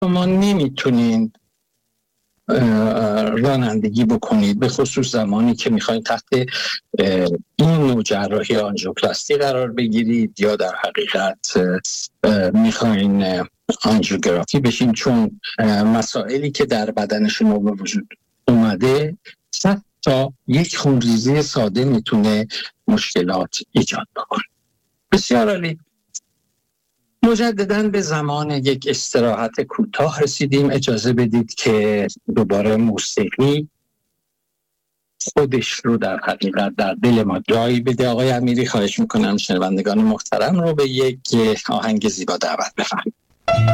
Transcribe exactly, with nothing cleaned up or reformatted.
شما نمیتونید رانندگی بکنید، به خصوص زمانی که میخواید تحت این نوع جراحی آنژیوپلاستی قرار بگیرید یا در حقیقت میخواین آنژیوگرافی بشین، چون مسائلی که در بدن شما به وجود اومده صد تا یک خونریزی ساده میتونه مشکلات ایجاد بکنه. بسیار عالی. مجدداً به زمان یک استراحت کوتاه رسیدیم. اجازه بدید که دوباره موسیقی خودش رو در حقیقت در دل ما جایی بده. آقای امیری خواهش میکنم شنوندگان محترم رو به یک آهنگ زیبا دعوت بفرمایید.